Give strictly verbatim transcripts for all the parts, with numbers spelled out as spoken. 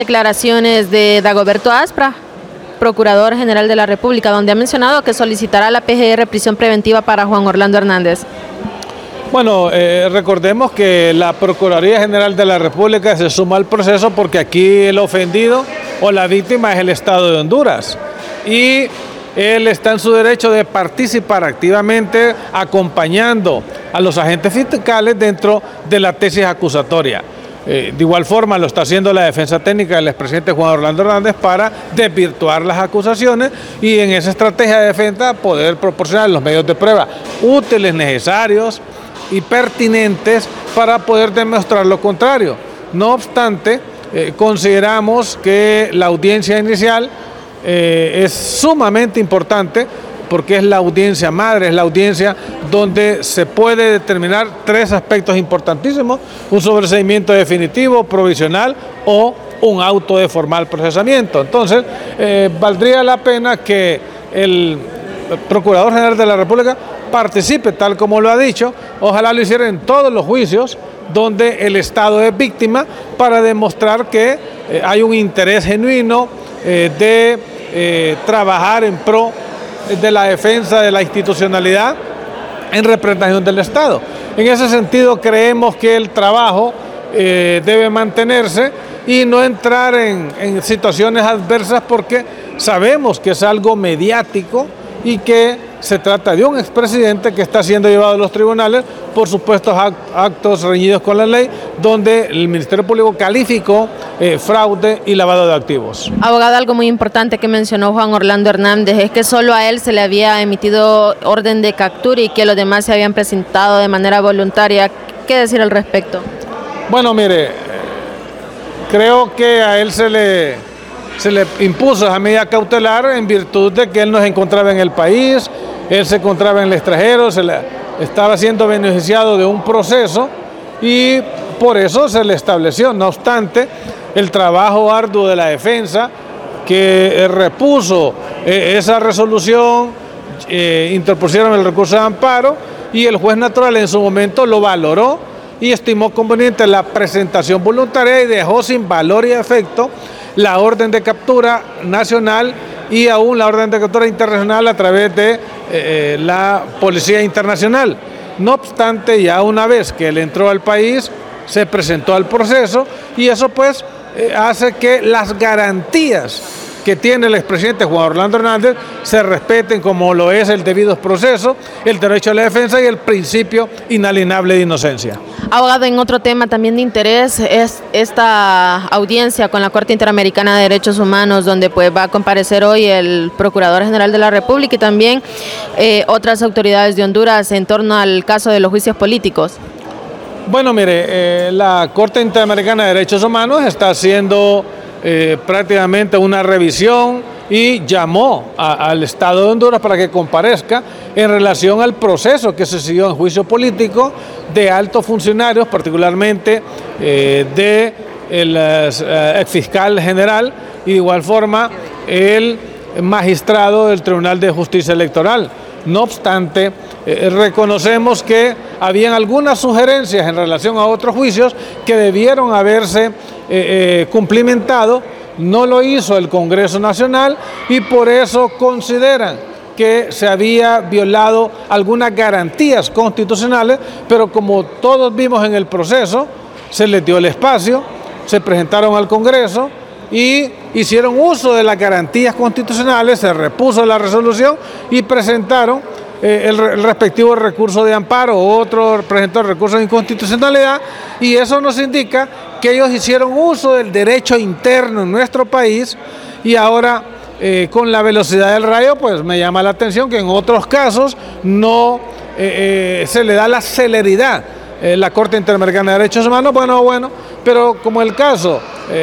Declaraciones de Dagoberto Aspra, Procurador General de la República, donde ha mencionado que solicitará a la P G R prisión preventiva para Juan Orlando Hernández. Bueno, eh, recordemos que la Procuraduría General de la República se suma al proceso porque aquí el ofendido o la víctima es el Estado de Honduras y él está en su derecho de participar activamente acompañando a los agentes fiscales dentro de la tesis acusatoria. Eh, de igual forma lo está haciendo la defensa técnica del expresidente Juan Orlando Hernández para desvirtuar las acusaciones y en esa estrategia de defensa poder proporcionar los medios de prueba útiles, necesarios y pertinentes para poder demostrar lo contrario. No obstante, eh, consideramos que la audiencia inicial eh, es sumamente importante porque es la audiencia madre, es la audiencia donde se puede determinar tres aspectos importantísimos: un sobreseimiento definitivo, provisional o un auto de formal procesamiento. Entonces, eh, valdría la pena que el Procurador General de la República participe, tal como lo ha dicho, ojalá lo hiciera en todos los juicios donde el Estado es víctima, para demostrar que eh, hay un interés genuino eh, de eh, trabajar en pro de la defensa de la institucionalidad en representación del Estado. En ese sentido, creemos que el trabajo eh, debe mantenerse y no entrar en, en situaciones adversas, porque sabemos que es algo mediático y que se trata de un expresidente que está siendo llevado a los tribunales por supuestos actos reñidos con la ley, donde el Ministerio Público calificó eh, fraude y lavado de activos. Abogado, algo muy importante que mencionó Juan Orlando Hernández es que solo a él se le había emitido orden de captura y que los demás se habían presentado de manera voluntaria. ¿Qué decir al respecto? Bueno, mire, creo que a él se le, se le impuso esa medida cautelar en virtud de que él no se encontraba en el país, él se encontraba en el extranjero, se le estaba siendo beneficiado de un proceso y por eso se le estableció. No obstante, el trabajo arduo de la defensa que repuso eh, esa resolución, eh, interpusieron el recurso de amparo y el juez natural en su momento lo valoró y estimó conveniente la presentación voluntaria y dejó sin valor y efecto la orden de captura nacional y aún la orden de captura internacional a través de eh, la Policía Internacional. No obstante, ya una vez que él entró al país, se presentó al proceso y eso pues eh, hace que las garantías que tiene el expresidente Juan Orlando Hernández se respeten, como lo es el debido proceso, el derecho a la defensa y el principio inalienable de inocencia. Abogado, en otro tema también de interés es esta audiencia con la Corte Interamericana de Derechos Humanos, donde pues va a comparecer hoy el Procurador General de la República y también eh, otras autoridades de Honduras en torno al caso de los juicios políticos. Bueno, mire, eh, la Corte Interamericana de Derechos Humanos está haciendo Eh, prácticamente una revisión y llamó a, al Estado de Honduras para que comparezca en relación al proceso que se siguió en juicio político de altos funcionarios, particularmente eh, de el eh, exfiscal general y de igual forma el magistrado del Tribunal de Justicia Electoral. No obstante, eh, reconocemos que habían algunas sugerencias en relación a otros juicios que debieron haberse eh, eh, cumplimentado. No lo hizo el Congreso Nacional y por eso consideran que se había violado algunas garantías constitucionales, pero como todos vimos en el proceso, se les dio el espacio, se presentaron al Congreso y hicieron uso de las garantías constitucionales, se repuso la resolución y presentaron eh, el, el respectivo recurso de amparo, otro presentó el recurso de inconstitucionalidad, y eso nos indica que ellos hicieron uso del derecho interno en nuestro país y ahora eh, con la velocidad del rayo pues me llama la atención que en otros casos no eh, eh, se le da la celeridad. Eh, la Corte Interamericana de Derechos Humanos, bueno, bueno, pero como el caso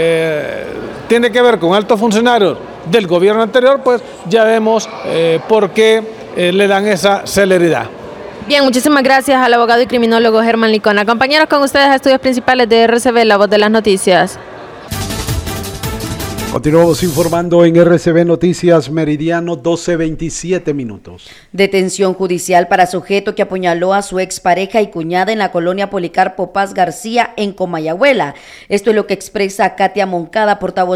eh, tiene que ver con altos funcionarios del gobierno anterior, pues ya vemos eh, por qué eh, le dan esa celeridad. Bien, muchísimas gracias al abogado y criminólogo Germán Licona. Compañeros, con ustedes a Estudios Principales de R C B, La Voz de las Noticias. Continuamos informando en R C B Noticias Meridiano, doce veintisiete minutos. Detención judicial para sujeto que apuñaló a su expareja y cuñada en la colonia Policarpo Paz García en Comayagüela. Esto es lo que expresa Katia Moncada, portavoz